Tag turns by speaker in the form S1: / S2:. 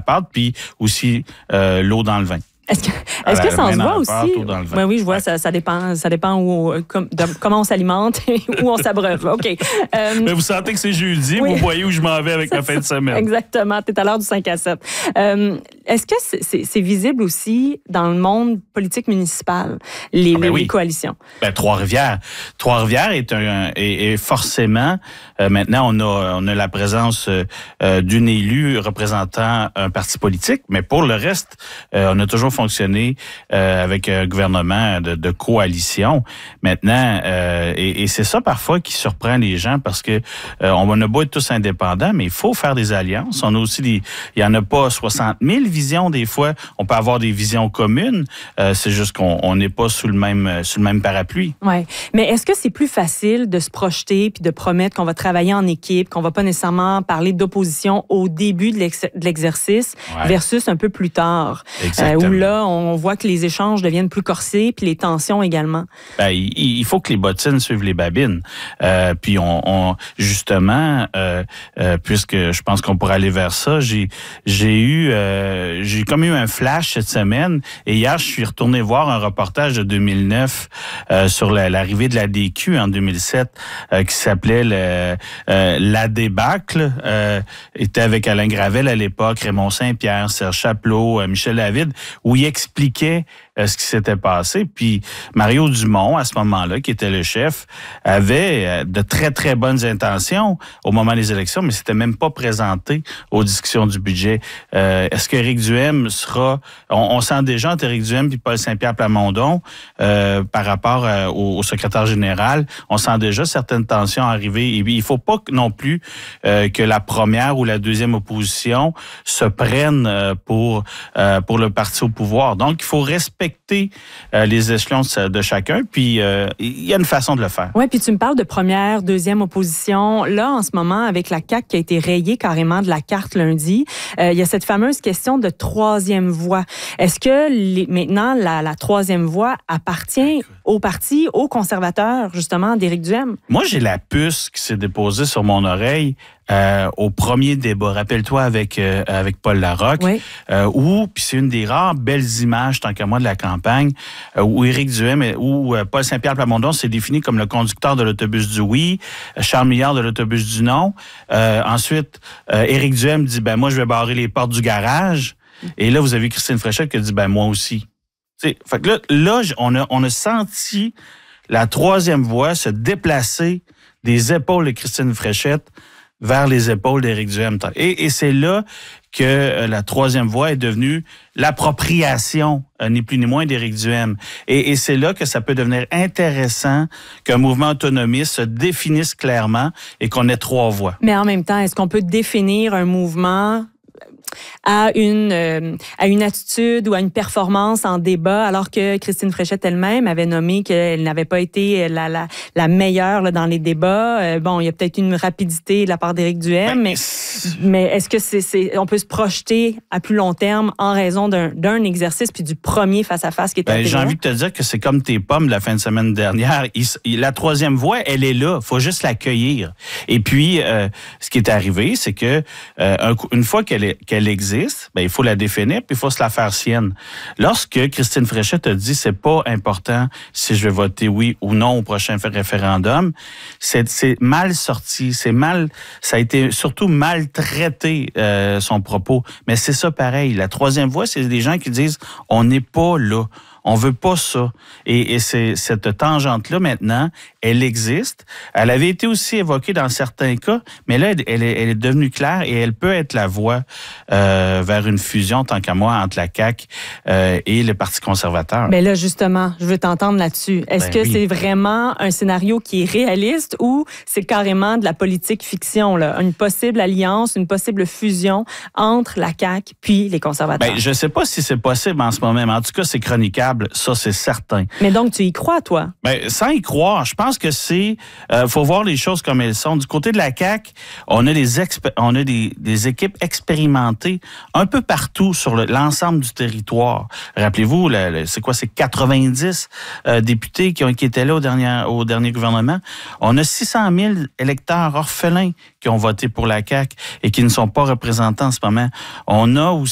S1: pâte, puis aussi l'eau dans le vin.
S2: Est-ce que ça se voit aussi? Oui, je vois, ça dépend comment on s'alimente et où on s'abreuve. OK.
S1: Mais vous sentez que c'est jeudi, oui. Vous voyez où je m'en vais avec la fin de semaine.
S2: Exactement, tu es à l'heure du 5 à 7. Est-ce que c'est visible aussi dans le monde politique municipal, les coalitions?
S1: Trois-Rivières est forcément... maintenant, on a la présence d'une élue représentant un parti politique, mais pour le reste, on a toujours fonctionné avec un gouvernement de coalition. Maintenant, et c'est ça parfois qui surprend les gens parce que on a beau être tous indépendants, mais il faut faire des alliances. On a aussi il y en a pas 60 000 visions des fois. On peut avoir des visions communes. C'est juste qu'on n'est pas sous le même parapluie.
S2: Ouais. Mais est-ce que c'est plus facile de se projeter puis de promettre qu'on va travailler en équipe, qu'on va pas nécessairement parler d'opposition au début de l'exercice versus un peu plus tard? Où là, on voit que les échanges deviennent plus corsés, puis les tensions également.
S1: Il faut que les bottines suivent les babines. Puis justement, puisque je pense qu'on pourrait aller vers ça, j'ai comme eu un flash cette semaine. Et hier, je suis retourné voir un reportage de 2009 sur l'arrivée de la DQ en 2007 qui s'appelait La débâcle. Était avec Alain Gravel à l'époque, Raymond Saint-Pierre, Serge Chapelot, Michel David, où il expliquait ce qui s'était passé. Puis Mario Dumont, à ce moment-là, qui était le chef, avait de très, très bonnes intentions au moment des élections, mais s'était même pas présenté aux discussions du budget. Est-ce qu'Éric Duhem sera... On sent déjà entre Éric Duhem et Paul Saint-Pierre Plamondon par rapport au secrétaire général, on sent déjà certaines tensions arriver. Et il faut pas non plus que la première ou la deuxième opposition se prenne pour le parti au pouvoir. Donc, il faut respecter les échelons de chacun, puis il y a une façon de le faire.
S2: Oui, puis tu me parles de première, deuxième opposition. Là, en ce moment, avec la CAQ qui a été rayée carrément de la carte lundi, il y a cette fameuse question de troisième voie. Est-ce que maintenant, la troisième voie appartient au parti, aux conservateurs, justement, d'Éric Duhem?
S1: Moi, j'ai la puce qui s'est déposée sur mon oreille au premier débat. Rappelle-toi avec Paul Larocque, où, puis c'est une des rares belles images, tant qu'à moi, de la campagne, où Éric Duhem, où Paul Saint-Pierre Plamondon s'est défini comme le conducteur de l'autobus du oui, Charles Milliard de l'autobus du non. Ensuite, Éric Duhem dit, moi, je vais barrer les portes du garage. Et là, vous avez Christine Fréchette qui a dit, moi aussi. Fait que là, on a senti la troisième voie se déplacer des épaules de Christine Fréchette vers les épaules d'Éric Duhem. Et c'est là que la troisième voie est devenue l'appropriation, ni plus ni moins, d'Éric Duhem. Et c'est là que ça peut devenir intéressant qu'un mouvement autonomiste se définisse clairement et qu'on ait trois voies.
S2: Mais en même temps, est-ce qu'on peut définir un mouvement à une attitude ou à une performance en débat, alors que Christine Fréchette elle-même avait nommé qu'elle n'avait pas été la meilleure là, dans les débats. Il y a peut-être une rapidité de la part d'Éric Duhem, mais est-ce que on peut se projeter à plus long terme en raison d'un exercice puis du premier face-à-face qui est à
S1: J'ai envie de te dire que c'est comme tes pommes de la fin de semaine dernière. La troisième voie, elle est là. Faut juste l'accueillir. Et puis, ce qui est arrivé, c'est que une fois qu'elle existe, il faut la définir puis il faut se la faire sienne. Lorsque Christine Fréchette a dit c'est pas important si je vais voter oui ou non au prochain référendum, c'est mal sorti, ça a été surtout mal traité son propos. Mais c'est ça pareil. La troisième voie, c'est des gens qui disent on n'est pas là. On veut pas ça. Et c'est cette tangente-là, maintenant, elle existe. Elle avait été aussi évoquée dans certains cas, mais là, elle est devenue claire et elle peut être la voie vers une fusion, tant qu'à moi, entre la CAQ et le Parti conservateur.
S2: Mais là, justement, je veux t'entendre là-dessus. Est-ce que c'est vraiment un scénario qui est réaliste ou c'est carrément de la politique fiction, là? Une possible alliance, une possible fusion entre la CAQ puis les conservateurs?
S1: Je sais pas si c'est possible en ce moment, mais en tout cas, c'est chroniquable. Ça, c'est certain.
S2: Mais donc, tu y crois, toi?
S1: Sans y croire, je pense que faut voir les choses comme elles sont. Du côté de la CAQ, on a des équipes expérimentées un peu partout sur l'ensemble du territoire. Rappelez-vous, c'est 90 députés qui étaient là au dernier gouvernement. On a 600 000 électeurs orphelins qui ont voté pour la CAQ et qui ne sont pas représentés en ce moment. On a aussi